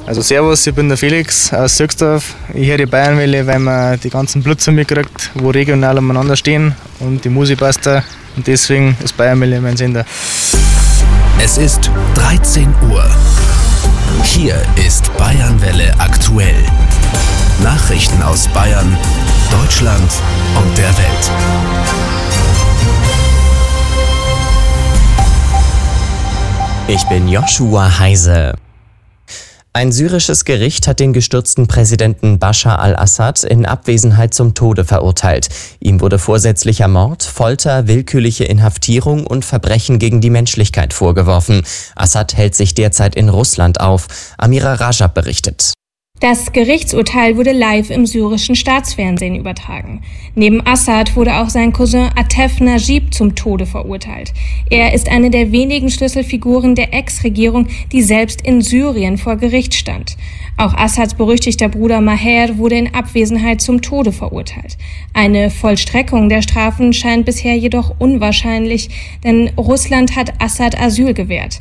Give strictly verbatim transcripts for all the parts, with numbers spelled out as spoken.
Also servus, ich bin der Felix aus Sülgsdorf. Ich höre die Bayernwelle, weil man die ganzen Blitzer mitkriegt, wo regional umeinander stehen und die Musik passt da. Und deswegen ist Bayernwelle mein Sender. Es ist dreizehn Uhr. Hier ist Bayernwelle aktuell. Nachrichten aus Bayern, Deutschland und der Welt. Ich bin Joshua Heise. Ein syrisches Gericht hat den gestürzten Präsidenten Bashar al-Assad in Abwesenheit zum Tode verurteilt. Ihm wurde vorsätzlicher Mord, Folter, willkürliche Inhaftierung und Verbrechen gegen die Menschlichkeit vorgeworfen. Assad hält sich derzeit in Russland auf. Amira Rajab berichtet. Das Gerichtsurteil wurde live im syrischen Staatsfernsehen übertragen. Neben Assad wurde auch sein Cousin Atef Najib zum Tode verurteilt. Er ist eine der wenigen Schlüsselfiguren der Ex-Regierung, die selbst in Syrien vor Gericht stand. Auch Assads berüchtigter Bruder Maher wurde in Abwesenheit zum Tode verurteilt. Eine Vollstreckung der Strafen scheint bisher jedoch unwahrscheinlich, denn Russland hat Assad Asyl gewährt.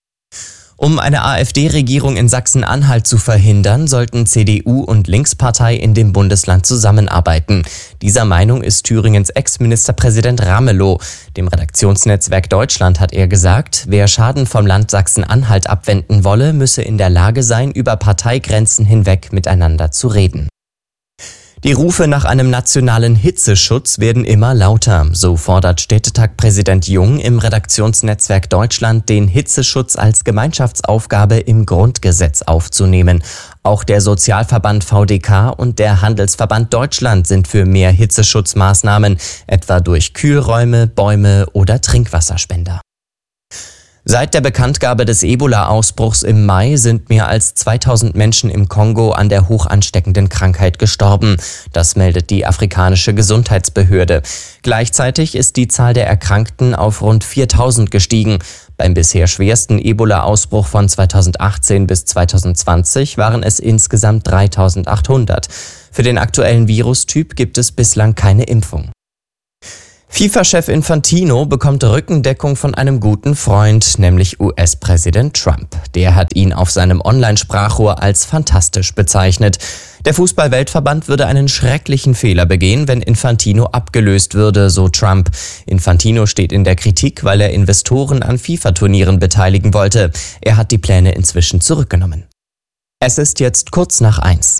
Um eine AfD-Regierung in Sachsen-Anhalt zu verhindern, sollten C D U und Linkspartei in dem Bundesland zusammenarbeiten. Dieser Meinung ist Thüringens Ex-Ministerpräsident Ramelow. Dem Redaktionsnetzwerk Deutschland hat er gesagt, wer Schaden vom Land Sachsen-Anhalt abwenden wolle, müsse in der Lage sein, über Parteigrenzen hinweg miteinander zu reden. Die Rufe nach einem nationalen Hitzeschutz werden immer lauter. So fordert Städtetag-Präsident Jung im Redaktionsnetzwerk Deutschland, den Hitzeschutz als Gemeinschaftsaufgabe im Grundgesetz aufzunehmen. Auch der Sozialverband V D K und der Handelsverband Deutschland sind für mehr Hitzeschutzmaßnahmen, etwa durch Kühlräume, Bäume oder Trinkwasserspender. Seit der Bekanntgabe des Ebola-Ausbruchs im Mai sind mehr als zweitausend Menschen im Kongo an der hochansteckenden Krankheit gestorben. Das meldet die afrikanische Gesundheitsbehörde. Gleichzeitig ist die Zahl der Erkrankten auf rund viertausend gestiegen. Beim bisher schwersten Ebola-Ausbruch von zweitausendachtzehn bis zweitausendzwanzig waren es insgesamt dreitausendachthundert. Für den aktuellen Virustyp gibt es bislang keine Impfung. FIFA-Chef Infantino bekommt Rückendeckung von einem guten Freund, nämlich U S-Präsident Trump. Der hat ihn auf seinem Online-Sprachrohr als fantastisch bezeichnet. Der Fußball-Weltverband würde einen schrecklichen Fehler begehen, wenn Infantino abgelöst würde, so Trump. Infantino steht in der Kritik, weil er Investoren an FIFA-Turnieren beteiligen wollte. Er hat die Pläne inzwischen zurückgenommen. Es ist jetzt kurz nach eins.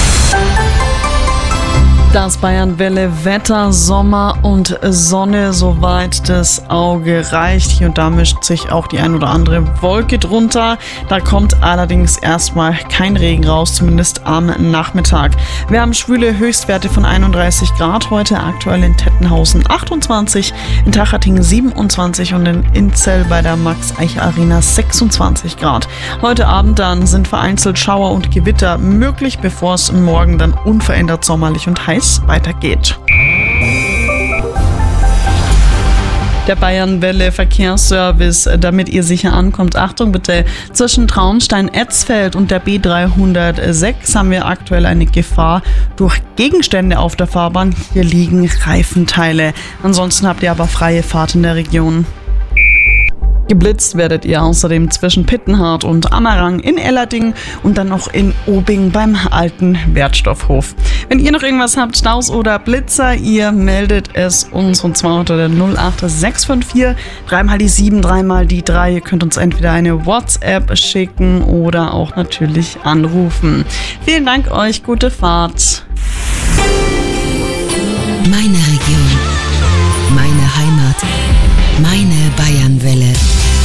Das Bayernwelle Wetter, Sommer und Sonne, soweit das Auge reicht. Hier und da mischt sich auch die ein oder andere Wolke drunter. Da kommt allerdings erstmal kein Regen raus, zumindest am Nachmittag. Wir haben schwüle Höchstwerte von einunddreißig Grad heute, aktuell in Tettenhausen achtundzwanzig, in Tachating siebenundzwanzig und in Inzell bei der Max-Eicher-Arena sechsundzwanzig Grad. Heute Abend dann sind vereinzelt Schauer und Gewitter möglich, bevor es morgen dann unverändert sommerlich und heiß weitergeht. Der Bayernwelle Verkehrsservice, damit ihr sicher ankommt. Achtung bitte, zwischen Traunstein-Etzfeld und der B dreihundertsechs haben wir aktuell eine Gefahr durch Gegenstände auf der Fahrbahn. Hier liegen Reifenteile. Ansonsten habt ihr aber freie Fahrt in der Region. Geblitzt werdet ihr außerdem zwischen Pittenhardt und Ammerang in Ellerding und dann noch in Obing beim alten Wertstoffhof. Wenn ihr noch irgendwas habt, Staus oder Blitzer, ihr meldet es uns und zwar unter der null acht sechs fünf vier, dreimal die sieben, dreimal die drei. Ihr könnt uns entweder eine WhatsApp schicken oder auch natürlich anrufen. Vielen Dank euch, gute Fahrt. Meine Region, meine Heimat, meine Bayernwelle.